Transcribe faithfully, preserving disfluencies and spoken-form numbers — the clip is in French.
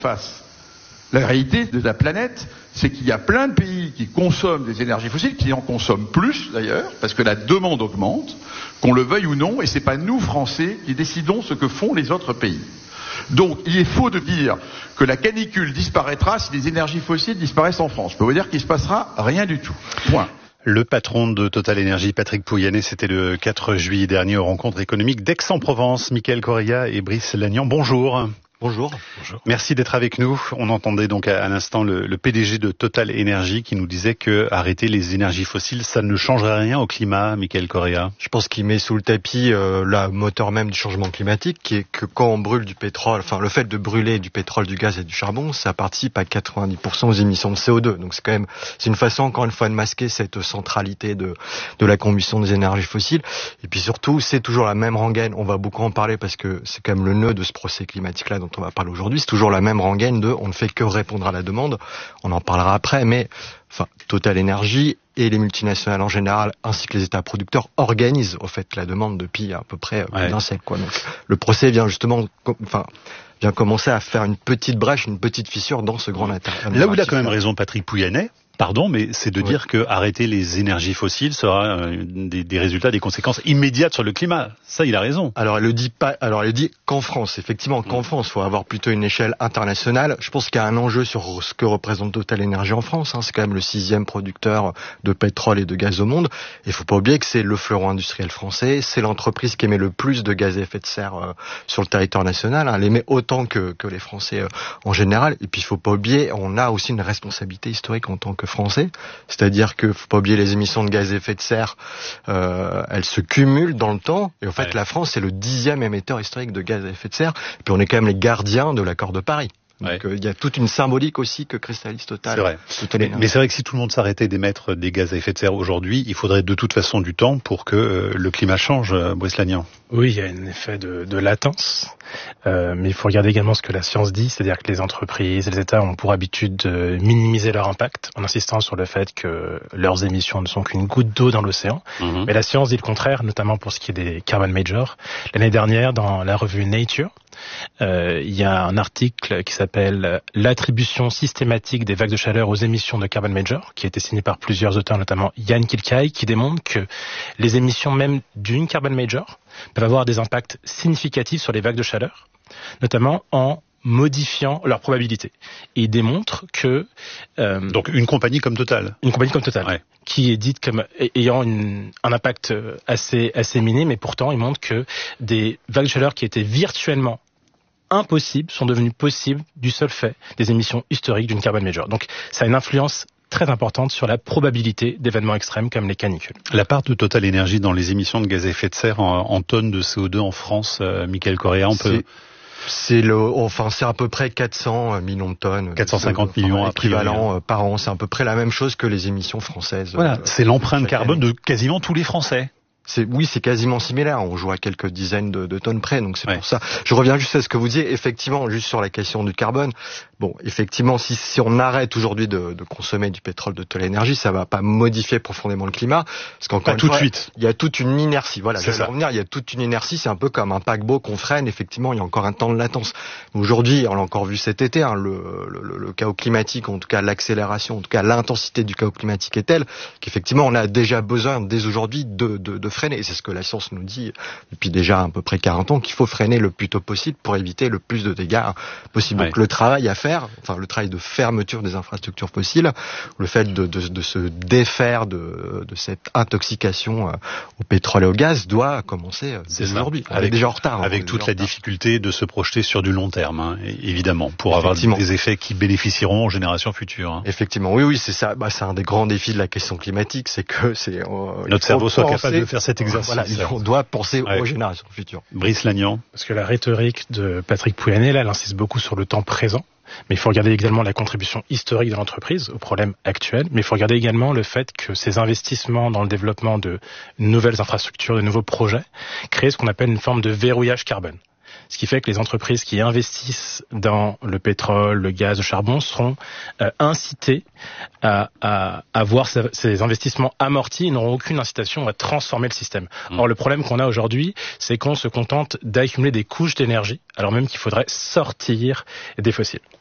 face. La réalité de la planète, c'est qu'il y a plein de pays qui consomment des énergies fossiles, qui en consomment plus d'ailleurs, parce que la demande augmente, qu'on le veuille ou non, et c'est pas nous, Français, qui décidons ce que font les autres pays. Donc, il est faux de dire que la canicule disparaîtra si les énergies fossiles disparaissent en France. Je peux vous dire qu'il se passera rien du tout. Point. Le patron de Total Énergie, Patrick Pouyanné, c'était le quatre juillet dernier aux rencontres économiques d'Aix-en-Provence. Mickaël Correia et Brice Lagnan, bonjour. Bonjour. Bonjour. Merci d'être avec nous. On entendait donc à, à l'instant le, le P D G de Total Énergie qui nous disait que arrêter les énergies fossiles, ça ne changerait rien au climat, Mickaël Correia. Je pense qu'il met sous le tapis euh, le moteur même du changement climatique, qui est que quand on brûle du pétrole, enfin le fait de brûler du pétrole, du gaz et du charbon, ça participe à quatre-vingt-dix pour cent aux émissions de C O deux. Donc c'est quand même, c'est une façon encore une fois de masquer cette centralité de de la combustion des énergies fossiles. Et puis surtout, c'est toujours la même rengaine. On va beaucoup en parler parce que c'est quand même le nœud de ce procès climatique-là dont on va parler aujourd'hui. C'est toujours la même rengaine de on ne fait que répondre à la demande. On en parlera après, mais enfin, Total Énergie et les multinationales en général, ainsi que les États producteurs, organisent au fait la demande depuis à peu près plus ouais. d'un siècle, quoi. Donc, le procès vient justement, enfin, vient commencer à faire une petite brèche, une petite fissure dans ce grand narratif. Là où il a quand même raison Patrick Pouyanné, pardon, mais c'est de oui. dire que arrêter les énergies fossiles sera euh, des, des résultats, des conséquences immédiates sur le climat. Ça, il a raison. Alors, elle le dit pas. Alors, elle dit qu'en France, effectivement, qu'en mmh. France, il faut avoir plutôt une échelle internationale. Je pense qu'il y a un enjeu sur ce que représente Total Énergie en France. Hein. C'est quand même le sixième producteur de pétrole et de gaz au monde. Et il faut pas oublier que c'est le fleuron industriel français. C'est l'entreprise qui émet le plus de gaz à effet de serre euh, sur le territoire national. Hein. Elle émet autant que, que les Français euh, en général. Et puis, il faut pas oublier, on a aussi une responsabilité historique en tant que Français, c'est-à-dire que faut pas oublier les émissions de gaz à effet de serre, euh, elles se cumulent dans le temps, et en fait ouais. la France c'est le dixième émetteur historique de gaz à effet de serre, et puis on est quand même les gardiens de l'accord de Paris. Donc il ouais. euh, y a toute une symbolique aussi que cristallise Total. C'est vrai. Total mais, mais c'est vrai que si tout le monde s'arrêtait d'émettre des gaz à effet de serre aujourd'hui, il faudrait de toute façon du temps pour que euh, le climat change, euh, Brice Lagnan. Oui, il y a un effet de, de latence, euh, mais il faut regarder également ce que la science dit, c'est-à-dire que les entreprises, les États ont pour habitude de minimiser leur impact en insistant sur le fait que leurs émissions ne sont qu'une goutte d'eau dans l'océan. Mmh. Mais la science dit le contraire, notamment pour ce qui est des carbon majors. L'année dernière, dans la revue Nature, euh, il y a un article qui s'appelle « L'attribution systématique des vagues de chaleur aux émissions de carbon major », qui a été signé par plusieurs auteurs, notamment Yann Kilkai, qui démontre que les émissions même d'une carbon major peuvent avoir des impacts significatifs sur les vagues de chaleur, notamment en modifiant leur probabilité. Et il démontre que... Euh, Donc une compagnie comme Total. Une compagnie comme Total, ouais. qui est dite comme ayant une, un impact assez, assez minime, mais pourtant il montre que des vagues de chaleur qui étaient virtuellement impossibles sont devenues possibles du seul fait des émissions historiques d'une carbon major. Donc ça a une influence très importante sur la probabilité d'événements extrêmes comme les canicules. La part de Total Énergie dans les émissions de gaz à effet de serre en, en tonnes de C O deux en France, euh, Mickaël Correia, on peut... C'est le, enfin c'est à peu près quatre cents millions de tonnes. quatre cent cinquante millions équivalent par an. C'est à peu près la même chose que les émissions françaises. Voilà, euh, c'est l'empreinte carbone de quasiment tous les Français. C'est, oui, c'est quasiment similaire. On joue à quelques dizaines de, de tonnes près, donc c'est ouais. pour ça. Je reviens juste à ce que vous disiez. Effectivement, juste sur la question du carbone. Bon, effectivement, si, si on arrête aujourd'hui de, de consommer du pétrole de Total Énergie, ça va pas modifier profondément le climat, parce qu'encore une tout fois, de suite. Il y a toute une inertie. Voilà, je vais revenir. Il y a toute une inertie. C'est un peu comme un paquebot qu'on freine. Effectivement, il y a encore un temps de latence. Aujourd'hui, on l'a encore vu cet été. Hein, le, le, le chaos climatique, en tout cas l'accélération, en tout cas l'intensité du chaos climatique est telle qu'effectivement, on a déjà besoin dès aujourd'hui de, de, de freiner. Et c'est ce que la science nous dit depuis déjà à peu près quarante ans, qu'il faut freiner le plus tôt possible pour éviter le plus de dégâts possible. Ouais. Donc le travail à faire, enfin le travail de fermeture des infrastructures fossiles, le fait de, de, de se défaire de, de cette intoxication au pétrole et au gaz doit commencer dès aujourd'hui. On est déjà en retard. Avec toute la difficulté de se projeter sur du long terme, hein, évidemment, pour avoir des effets qui bénéficieront aux générations futures. Hein. Effectivement, oui, oui, c'est ça. Bah, c'est un des grands défis de la question climatique, c'est que c'est euh, notre cerveau soit capable de faire cet exercice. Voilà, on doit penser ouais. aux générations futures. Brice Lagnan. Parce que la rhétorique de Patrick Pouyanné, là, elle insiste beaucoup sur le temps présent. Mais il faut regarder également la contribution historique de l'entreprise au problème actuel. Mais il faut regarder également le fait que ces investissements dans le développement de nouvelles infrastructures, de nouveaux projets, créent ce qu'on appelle une forme de verrouillage carbone. Ce qui fait que les entreprises qui investissent dans le pétrole, le gaz, le charbon seront euh, incitées à, à, à voir ces, ces investissements amortis et n'auront aucune incitation à transformer le système. Mmh. Or, le problème qu'on a aujourd'hui, c'est qu'on se contente d'accumuler des couches d'énergie, alors même qu'il faudrait sortir des fossiles.